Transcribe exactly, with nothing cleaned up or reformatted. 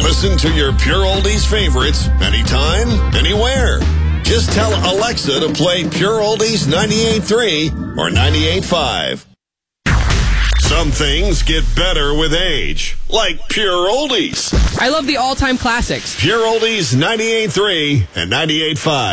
Listen to your Pure Oldies favorites anytime, anywhere. Just tell Alexa to play Pure Oldies ninety-eight point three or ninety-eight point five. Some things get better with age, like Pure Oldies. I love the all-time classics. Pure Oldies ninety-eight point three and ninety-eight point five.